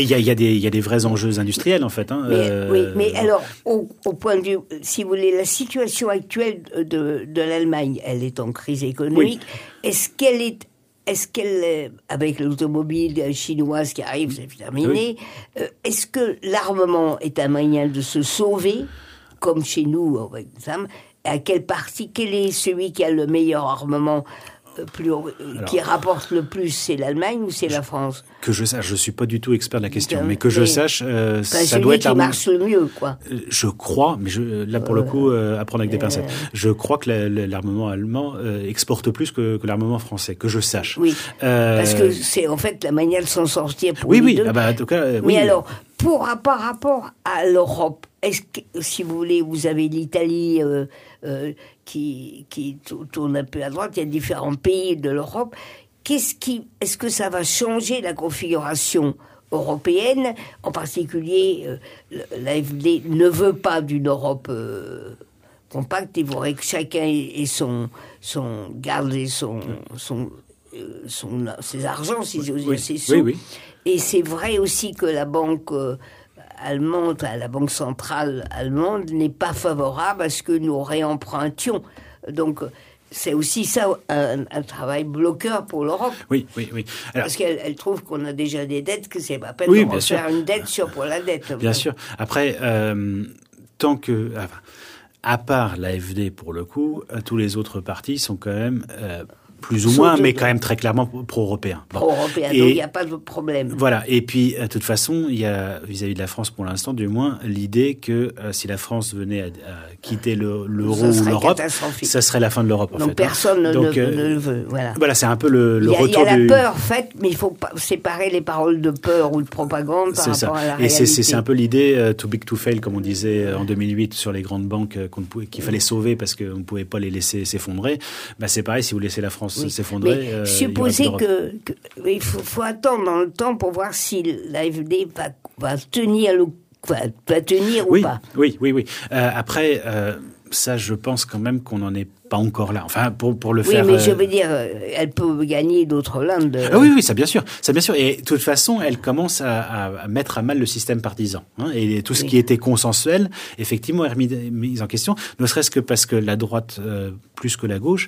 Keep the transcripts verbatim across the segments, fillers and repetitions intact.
Il y a, il y a des, il y a des vrais enjeux industriels en fait. Hein. Mais, euh... Oui, mais alors, au, au point de vue, si vous voulez, la situation actuelle de, de l'Allemagne, elle est en crise économique. Oui. Est-ce qu'elle est Est-ce qu'elle, avec l'automobile chinoise qui arrive, c'est terminé, oui. euh, est-ce que l'armement est un moyen de se sauver, comme chez nous, avec exemple, à quelle partie, quel est celui qui a le meilleur armement euh, plus, euh, Alors, qui rapporte le plus, c'est l'Allemagne ou c'est la France? Que je sache, je suis pas du tout expert de la question, mais, mais que je sache, euh, enfin, ça doit être l'armement qui marche le mieux, quoi. Je crois, mais je, là pour euh, le coup, euh, à prendre avec euh, des pincettes. Je crois que la, la, l'armement allemand euh, exporte plus que, que l'armement français, que je sache. Oui, euh, parce que c'est en fait la manière de s'en sortir pour oui, les oui, deux. Ah bah, en tout cas, euh, mais oui. alors, pour par rapport à l'Europe, est-ce que, si vous voulez, vous avez l'Italie euh, euh, qui, qui tourne un peu à droite, il y a différents pays de l'Europe. Qu'est-ce qui, est-ce que ça va changer la configuration européenne? En particulier, euh, l'A F D ne veut pas d'une Europe euh, compacte. Il faudrait que chacun ait son, son garde et son, son, euh, son, ses argents, si j'ose dire, oui. ses sous. Oui, oui. Et c'est vrai aussi que la banque euh, allemande, la banque centrale allemande, n'est pas favorable à ce que nous réempruntions. Donc, c'est aussi ça un, un travail bloqueur pour l'Europe. Oui, oui, oui. Alors, parce qu'elle elle trouve qu'on a déjà des dettes, que c'est pas la peine oui, de refaire sûr. une dette sur pour la dette. Bien sûr. Après, euh, tant que... Enfin, à part l'A F D, pour le coup, tous les autres partis sont quand même... Euh, plus ou moins, mais quand même très clairement pro-européen. Bon. Pro-européen, et, donc il n'y a pas de problème. Voilà, et puis de toute façon, il y a, vis-à-vis de la France pour l'instant, du moins, l'idée que euh, si la France venait à, à quitter le, l'euro ou l'Europe, ça serait la fin de l'Europe, en donc fait. Personne hein. ne, donc, ne, euh, ne le veut, voilà. Voilà, c'est un peu le, le il y a, retour du... Il y a la du... peur faite, mais il faut pas séparer les paroles de peur ou de propagande par c'est rapport ça. à la et réalité. Et c'est, c'est un peu l'idée euh, too big to fail, comme on disait en deux mille huit sur les grandes banques euh, qu'on pouvait, qu'il fallait sauver parce qu'on ne pouvait pas les laisser s'effondrer. Bah, c'est pareil, si vous laissez la France oui. s'effondrer... Mais, Euh, supposez que, que il faut, faut attendre dans le temps pour voir si l'A F D va, va tenir le, va, va tenir oui, ou pas. Oui, oui, oui. Euh, après, euh, ça, je pense quand même qu'on n'en est pas encore là. Enfin, pour pour le oui, faire. Oui, mais euh... je veux dire, elle peut gagner d'autres landes. Ah oui, oui, ça bien sûr, ça bien sûr. Et de toute façon, elle commence à, à mettre à mal le système partisan. Hein, et tout ce oui. qui était consensuel, effectivement, est remis mis en question. Ne serait-ce que parce que la droite, euh, plus que la gauche,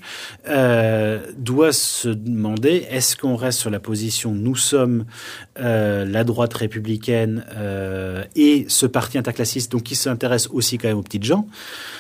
euh, doit se demander est-ce qu'on reste sur la position nous sommes euh, la droite républicaine euh, et ce parti interclassiste, donc qui s'intéresse aussi quand même aux petites gens.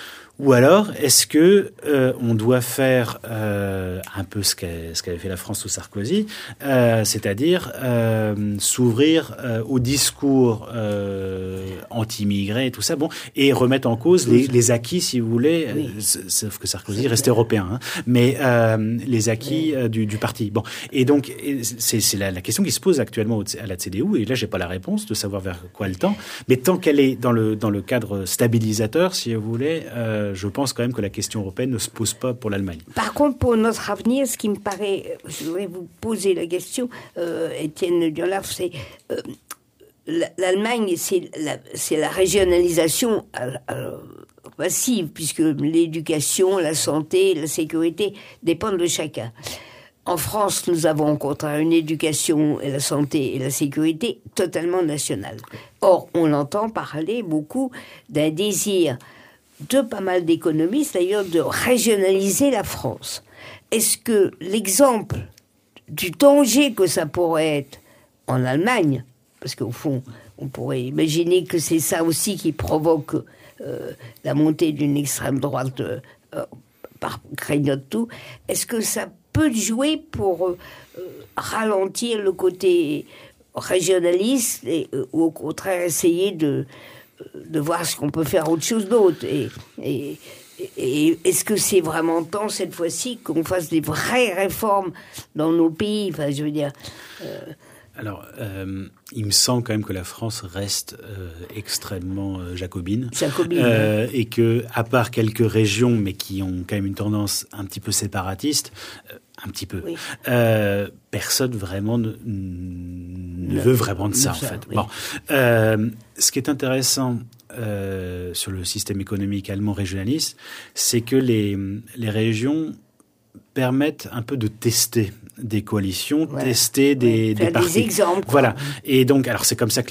Ou alors, est-ce que euh, on doit faire euh, un peu ce, qu'a, ce qu'avait fait la France sous Sarkozy, euh, c'est-à-dire euh, s'ouvrir euh, au discours euh, anti-immigrés et tout ça, bon, et remettre en cause les, les acquis, si vous voulez, oui. euh, sauf que Sarkozy restait européen, hein, mais euh, les acquis euh, du, du parti. Bon, et donc c'est, c'est la, la question qui se pose actuellement à la C D U, et là j'ai pas la réponse de savoir vers quoi elle tend, mais tant qu'elle est dans le dans le cadre stabilisateur, si vous voulez. Euh, je pense quand même que la question européenne ne se pose pas pour l'Allemagne. Par contre, pour notre avenir, ce qui me paraît, je voudrais vous poser la question, euh, Étienne Dionlaf, c'est euh, l'Allemagne, c'est la, c'est la régionalisation euh, passive, puisque l'éducation, la santé, la sécurité dépendent de chacun. En France, nous avons au contraire une éducation et la santé et la sécurité totalement nationale. Or, on entend parler beaucoup d'un désir de pas mal d'économistes, d'ailleurs, de régionaliser la France. Est-ce que l'exemple du danger que ça pourrait être en Allemagne, parce qu'au fond, on pourrait imaginer que c'est ça aussi qui provoque euh, la montée d'une extrême droite euh, par grignote tout, est-ce que ça peut jouer pour euh, ralentir le côté régionaliste et, euh, ou au contraire essayer de de voir ce qu'on peut faire autre chose d'autre. Et, et, et est-ce que c'est vraiment temps, cette fois-ci, qu'on fasse des vraies réformes dans nos pays? Enfin, je veux dire... Euh... Alors, euh, il me semble quand même que la France reste euh, extrêmement euh, jacobine. Jacobine, euh, hein. Et que, à part quelques régions, mais qui ont quand même une tendance un petit peu séparatiste, euh, un petit peu, oui. euh, personne vraiment ne, ne veut vraiment de ça, ça en fait. Oui. Bon, euh, ce qui est intéressant euh, sur le système économique allemand régionaliste, c'est que les, les régions permettent un peu de tester des coalitions, ouais. tester des, ouais. des partis. Des exemples. Voilà. Et donc, alors c'est comme ça que